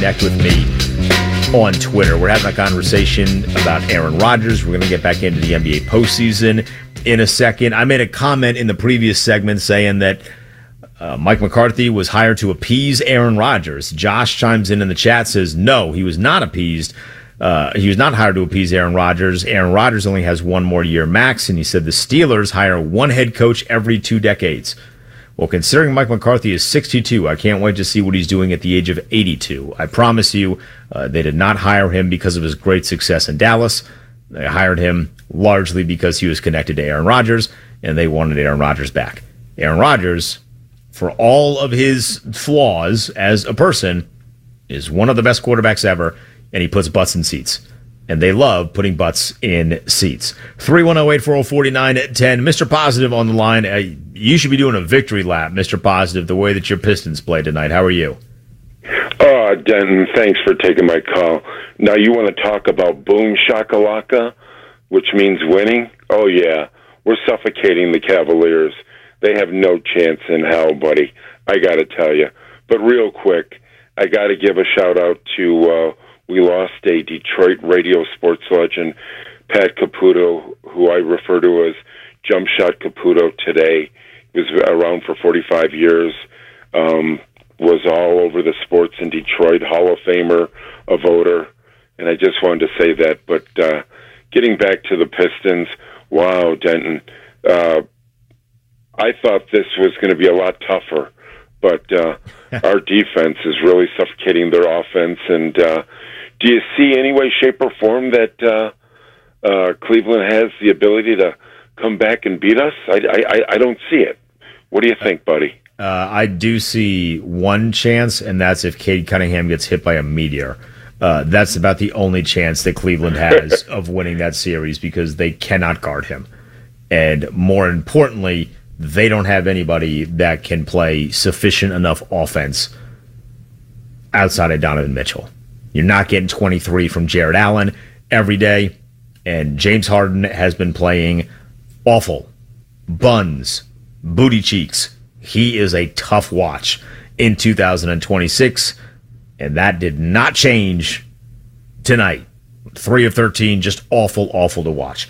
connect with me on Twitter. We're having a conversation about Aaron Rodgers. We're going to get back into the NBA postseason in a second. I made a comment in the previous segment saying that Mike McCarthy was hired to appease Aaron Rodgers. Josh chimes in the chat, says, no, he was not appeased. He was not hired to appease Aaron Rodgers. Aaron Rodgers only has one more year max, and he said the Steelers hire one head coach every 2 decades. Well, considering Mike McCarthy is 62, I can't wait to see what he's doing at the age of 82. I promise you, they did not hire him because of his great success in Dallas. They hired him largely because he was connected to Aaron Rodgers, and they wanted Aaron Rodgers back. Aaron Rodgers, for all of his flaws as a person, is one of the best quarterbacks ever, and he puts butts in seats. And they love putting butts in seats. 310-840-4910. Mr. Positive on the line. You should be doing a victory lap, Mr. Positive, the way that your Pistons played tonight. How are you? Denton, thanks for taking my call. Now, you want to talk about boom shakalaka, which means winning? Oh, yeah. We're suffocating the Cavaliers. They have no chance in hell, buddy. I got to tell you. But real quick, I got to give a shout-out to... we lost a Detroit radio sports legend, Pat Caputo, who I refer to as Jump Shot Caputo today. He was around for 45 years, was all over the sports in Detroit, Hall of Famer, a voter, and I just wanted to say that. But getting back to the Pistons, wow, Denton, I thought this was going to be a lot tougher, but our defense is really suffocating their offense, and do you see any way, shape, or form that Cleveland has the ability to come back and beat us? I don't see it. What do you think, buddy? I do see one chance, and that's if Cade Cunningham gets hit by a meteor. That's about the only chance that Cleveland has of winning that series because they cannot guard him. And more importantly, they don't have anybody that can play sufficient enough offense outside of Donovan Mitchell. You're not getting 23 from Jared Allen every day, and James Harden has been playing awful. Buns, booty cheeks. He is a tough watch in 2026, and that did not change tonight. 3 of 13, just awful, awful to watch.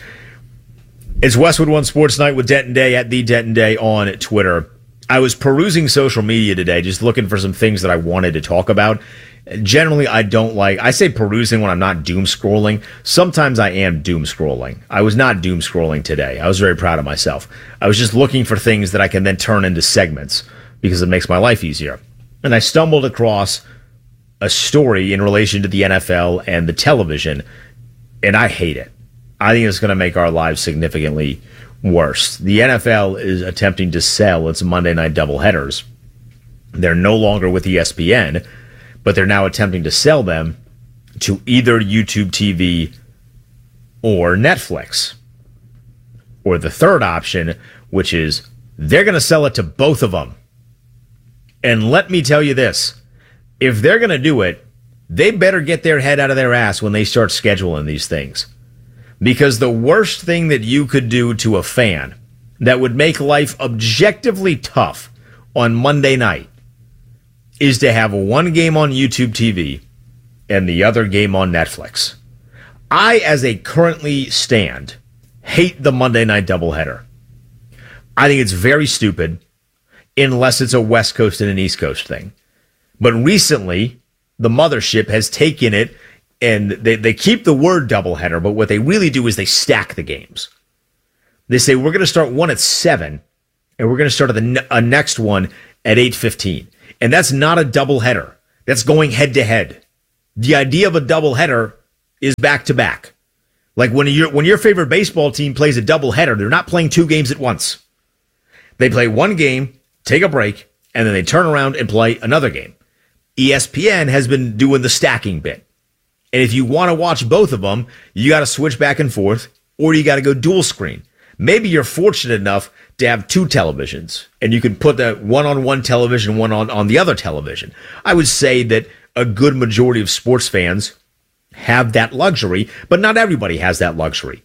It's Westwood One Sports Night with Denton Day at the Denton Day on Twitter. I was perusing social media today, just looking for some things that I wanted to talk about. Generally, I say perusing when I'm not doom scrolling. Sometimes I am doom scrolling. I was not doom scrolling today. I was very proud of myself. I was just looking for things that I can then turn into segments because it makes my life easier. And I stumbled across a story in relation to the NFL and the television, and I hate it. I think it's going to make our lives significantly worse. The NFL is attempting to sell its Monday night doubleheaders. They're no longer with ESPN, but they're now attempting to sell them to either YouTube TV or Netflix. Or the third option, which is they're going to sell it to both of them. And let me tell you this, if they're going to do it, they better get their head out of their ass when they start scheduling these things. Because the worst thing that you could do to a fan that would make life objectively tough on Monday night is to have one game on YouTube TV and the other game on Netflix. I, as a currently stand, hate the Monday night doubleheader. I think it's very stupid unless it's a West Coast and an East Coast thing. But recently, the mothership has taken it and they keep the word doubleheader, but what they really do is they stack the games. They say, we're going to start one at 7, and we're going to start a next one at 8:15. And that's not a doubleheader. That's going head-to-head. The idea of a doubleheader is back-to-back. Like when your favorite baseball team plays a doubleheader, they're not playing 2 games at once. They play one game, take a break, and then they turn around and play another game. ESPN has been doing the stacking bit. And if you want to watch both of them, you got to switch back and forth, or you got to go dual screen. Maybe you're fortunate enough to have 2 televisions, and you can put that one on one television, one on the other television. I would say that a good majority of sports fans have that luxury, but not everybody has that luxury.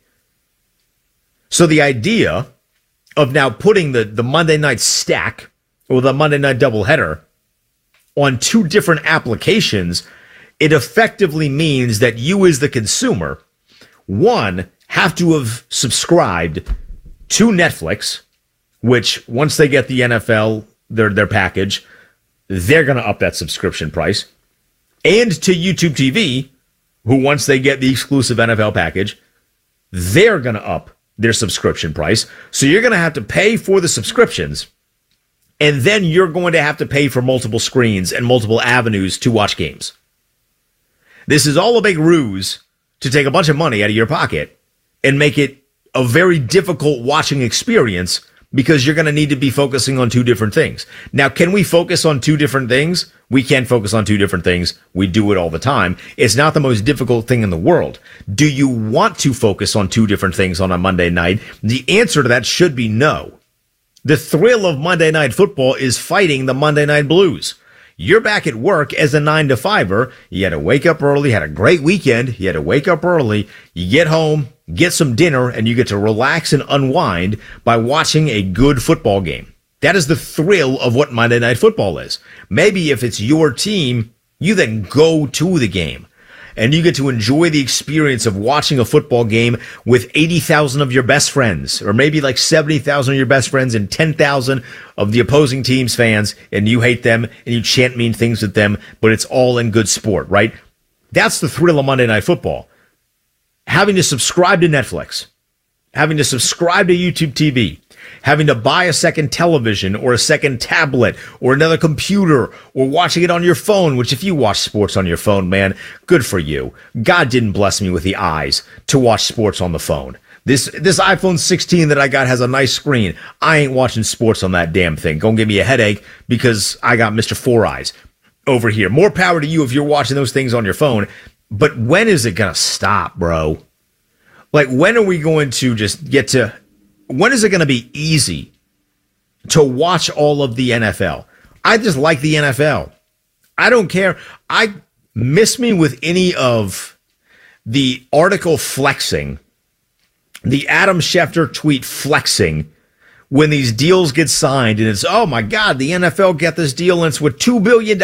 So the idea of now putting the Monday night stack or the Monday night doubleheader on 2 different applications it effectively means that you as the consumer, one, have to have subscribed to Netflix, which once they get the NFL, their package, they're going to up that subscription price, and to YouTube TV, who once they get the exclusive NFL package, they're going to up their subscription price. So you're going to have to pay for the subscriptions, and then you're going to have to pay for multiple screens and multiple avenues to watch games. This is all a big ruse to take a bunch of money out of your pocket and make it a very difficult watching experience, because you're going to need to be focusing on two different things. Now, can we focus on two different things? We can focus on two different things. We do it all the time. It's not the most difficult thing in the world. Do you want to focus on two different things on a Monday night? The answer to that should be no. The thrill of Monday Night Football is fighting the Monday Night Blues. You're back at work as a 9-to-5er. You had to wake up early, had a great weekend. You had to wake up early. You get home, get some dinner, and you get to relax and unwind by watching a good football game. That is the thrill of what Monday Night Football is. Maybe if it's your team, you then go to the game, and you get to enjoy the experience of watching a football game with 80,000 of your best friends, or maybe like 70,000 of your best friends and 10,000 of the opposing team's fans, and you hate them, and you chant mean things at them, but it's all in good sport, right? That's the thrill of Monday Night Football. Having to subscribe to Netflix, having to subscribe to YouTube TV, having to buy a second television or a second tablet or another computer, or watching it on your phone, which if you watch sports on your phone, man, good for you. God didn't bless me with the eyes to watch sports on the phone. This iPhone 16 that I got has a nice screen. I ain't watching sports on that damn thing. Gonna give me a headache because I got Mr. Four Eyes over here. More power to you if you're watching those things on your phone. But when is it going to stop, bro? Like, when are we going to just get to... When is it going to be easy to watch all of the NFL? I just like the NFL. I don't care. I miss me with any of the article flexing, the Adam Schefter tweet flexing, when these deals get signed and it's, oh my God, the NFL get this deal and it's with $2 billion.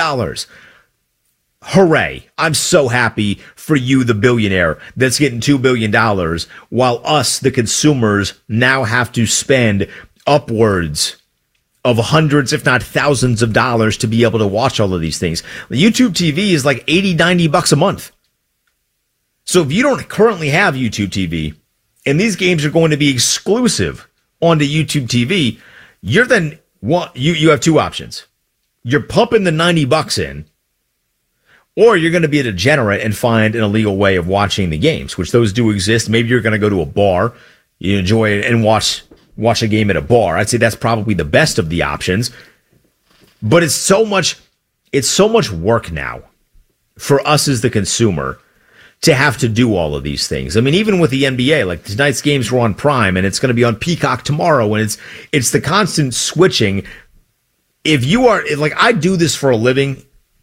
Hooray. I'm so happy for you, the billionaire, that's getting $2 billion, while us, the consumers, now have to spend upwards of hundreds, if not thousands of dollars to be able to watch all of these things. YouTube TV is like $80-90 a month. So if you don't currently have YouTube TV, and these games are going to be exclusive onto YouTube TV, you're then, you have two options. You're pumping the $90 in, or you're going to be a degenerate and find an illegal way of watching the games, which those do exist. Maybe you're going to go to a bar, you enjoy it, and watch a game at a bar. I'd say that's probably the best of the options. But it's so much work now for us as the consumer to have to do all of these things. I mean, even with the NBA, like tonight's games were on Prime, and it's going to be on Peacock tomorrow, and it's the constant switching. If you are, like, I do this for a living,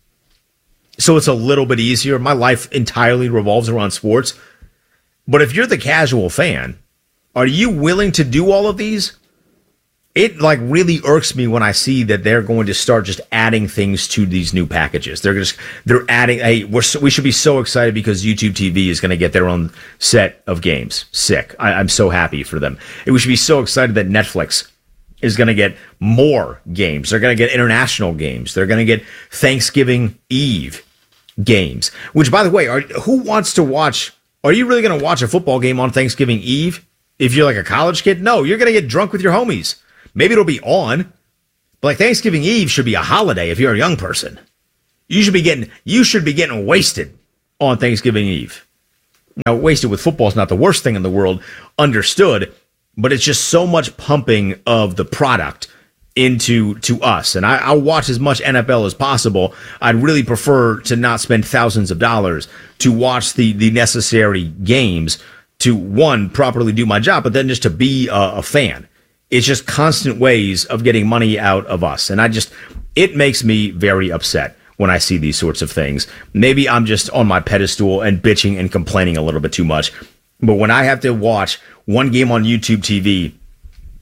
so it's a little bit easier. My life entirely revolves around sports. But if you're the casual fan, are you willing to do all of these? It like really irks me when I see that they're going to start just adding things to these new packages. They're adding. Hey, we should be so excited because YouTube TV is going to get their own set of games. Sick. I'm so happy for them. We should be so excited that Netflix is going to get more games. They're going to get international games. They're going to get Thanksgiving Eve games. Which, by the way, who wants to watch? Are you really going to watch a football game on Thanksgiving Eve? If you're like a college kid, no, you're going to get drunk with your homies. Maybe it'll be on, but like Thanksgiving Eve should be a holiday if you're a young person. You should be getting wasted on Thanksgiving Eve. Now, wasted with football is not the worst thing in the world, understood, but it's just so much pumping of the product into us. And I'll watch as much NFL as possible. I'd really prefer to not spend thousands of dollars to watch the necessary games to, one, properly do my job, but then just to be a fan. It's just constant ways of getting money out of us. And it makes me very upset when I see these sorts of things. Maybe I'm just on my pedestal and bitching and complaining a little bit too much. But when I have to watch one game on YouTube TV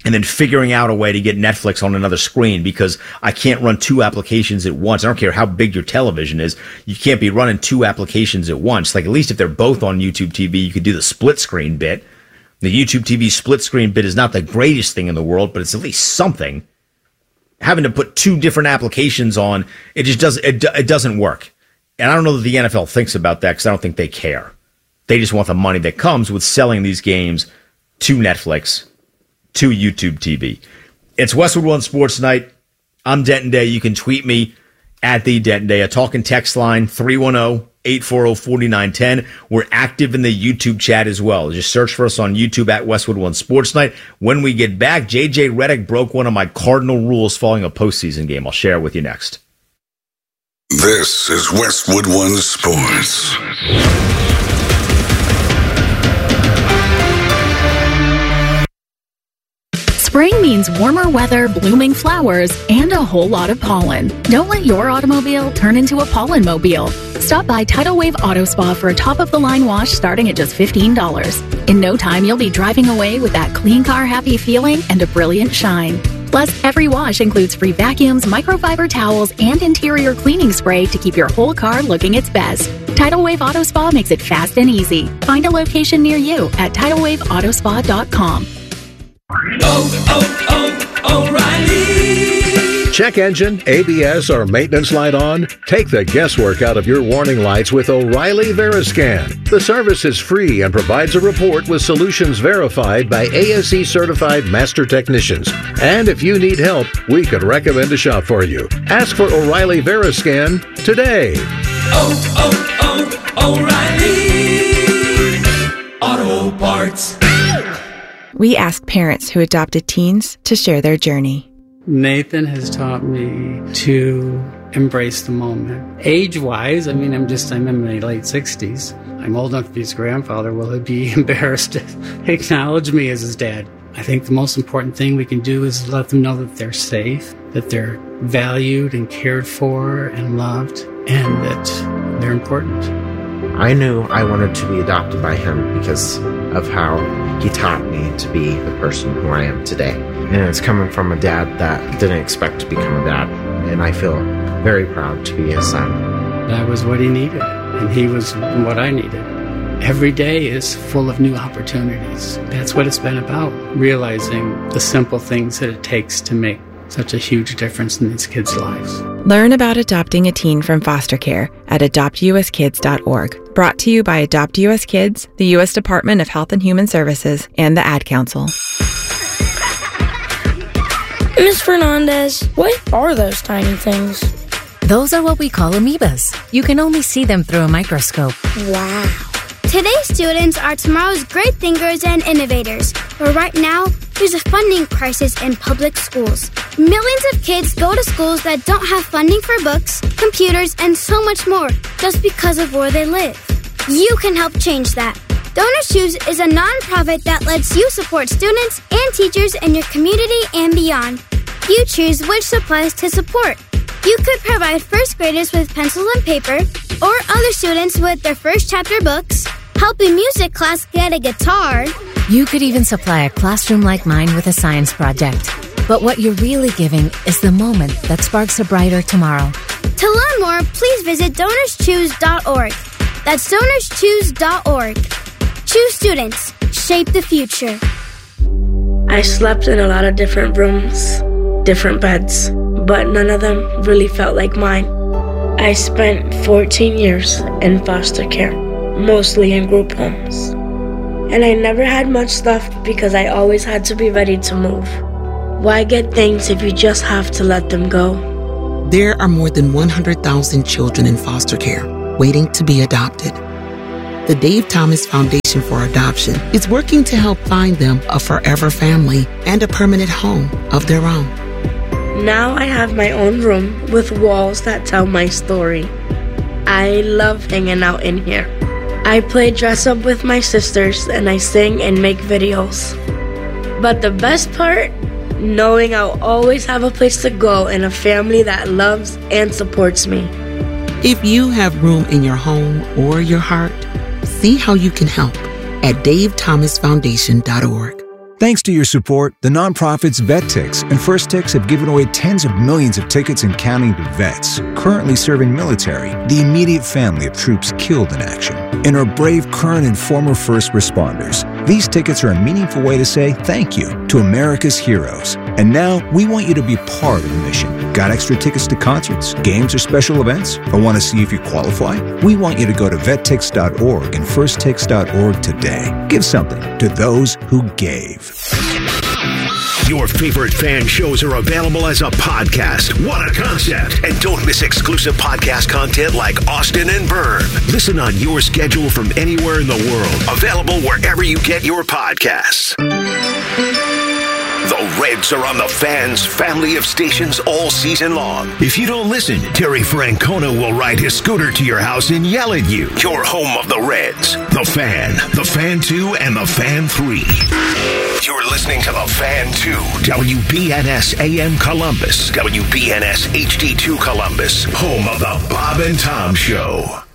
and then figuring out a way to get Netflix on another screen because I can't run 2 applications at once. I don't care how big your television is. You can't be running 2 applications at once. Like, at least if they're both on YouTube TV, you could do the split screen bit. The YouTube TV split screen bit is not the greatest thing in the world, but it's at least something. Having to put 2 different applications on, it just doesn't work. And I don't know that the NFL thinks about that because I don't think they care. They just want the money that comes with selling these games to Netflix, to YouTube TV. It's Westwood One Sports Night. I'm Denton Day. You can tweet me at the Denton Day. A talk and text line 310-840-4910. We're active in the YouTube chat as well. Just search for us on YouTube at Westwood One Sports Night. When we get back, JJ Redick broke one of my cardinal rules following a postseason game. I'll share it with you next. This is Westwood One Sports. Spring means warmer weather, blooming flowers, and a whole lot of pollen. Don't let your automobile turn into a pollen-mobile. Stop by Tidal Wave Auto Spa for a top-of-the-line wash starting at just $15. In no time, you'll be driving away with that clean car happy feeling and a brilliant shine. Plus, every wash includes free vacuums, microfiber towels, and interior cleaning spray to keep your whole car looking its best. Tidal Wave Auto Spa makes it fast and easy. Find a location near you at TidalWaveAutoSpa.com. O'Reilly. Check engine, ABS, or maintenance light on? Take the guesswork out of your warning lights with O'Reilly Veriscan. The service is free and provides a report with solutions verified by ASE certified master technicians. And if you need help, we could recommend a shop for you. Ask for O'Reilly Veriscan today. O'Reilly Auto Parts. We ask parents who adopted teens to share their journey. Nathan has taught me to embrace the moment. Age-wise, I'm in my late 60s. I'm old enough to be his grandfather. Will he be embarrassed to acknowledge me as his dad? I think the most important thing we can do is let them know that they're safe, that they're valued and cared for and loved, and that they're important. I knew I wanted to be adopted by him because of how he taught me to be the person who I am today. And it's coming from a dad that didn't expect to become a dad. And I feel very proud to be his son. That was what he needed, and he was what I needed. Every day is full of new opportunities. That's what it's been about, realizing the simple things that it takes to make such a huge difference in these kids' lives. Learn about adopting a teen from foster care at adoptuskids.org. Brought to you by Adopt US Kids, the U.S. Department of Health and Human Services, and the Ad Council. Ms. Fernandez, what are those tiny things? Those are what we call amoebas. You can only see them through a microscope. Wow. Today's students are tomorrow's great thinkers and innovators. But right now, there's a funding crisis in public schools. Millions of kids go to schools that don't have funding for books, computers, and so much more just because of where they live. You can help change that. Donors Choose is a nonprofit that lets you support students and teachers in your community and beyond. You choose which supplies to support. You could provide first graders with pencil and paper, or other students with their first chapter books, help a music class get a guitar. You could even supply a classroom like mine with a science project. But what you're really giving is the moment that sparks a brighter tomorrow. To learn more, please visit DonorsChoose.org. That's DonorsChoose.org. Choose students. Shape the future. I slept in a lot of different rooms, different beds, but none of them really felt like mine. I spent 14 years in foster care, mostly in group homes. And I never had much stuff because I always had to be ready to move. Why get things if you just have to let them go? There are more than 100,000 children in foster care waiting to be adopted. The Dave Thomas Foundation for Adoption is working to help find them a forever family and a permanent home of their own. Now I have my own room with walls that tell my story. I love hanging out in here. I play dress up with my sisters and I sing and make videos. But the best part? Knowing I'll always have a place to go and a family that loves and supports me. If you have room in your home or your heart, see how you can help at DaveThomasFoundation.org. Thanks to your support, the nonprofits VetTix and First Tix have given away tens of millions of tickets and counting to vets currently serving military, the immediate family of troops killed in action, and our brave current and former first responders. These tickets are a meaningful way to say thank you to America's heroes. And now we want you to be part of the mission. Got extra tickets to concerts, games, or special events? Or want to see if you qualify? We want you to go to vettix.org and firsttix.org today. Give something to those who gave. Your favorite fan shows are available as a podcast. What a concept. And don't miss exclusive podcast content like Austin and Byrne. Listen on your schedule from anywhere in the world. Available wherever you get your podcasts. The Reds are on the Fan's family of stations all season long. If you don't listen, Terry Francona will ride his scooter to your house and yell at you. Your home of the Reds. The Fan 2, and the Fan 3. You're listening to the Fan 2, WBNS AM Columbus, WBNS HD2 Columbus, home of the Bob and Tom Show.